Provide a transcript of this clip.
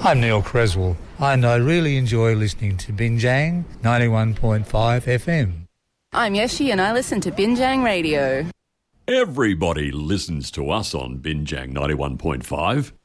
I'm Neil Creswell, and I really enjoy listening to Binjang 91.5 FM. I'm Yeshi, and I listen to Binjang Radio. Everybody listens to us on Binjang 91.5.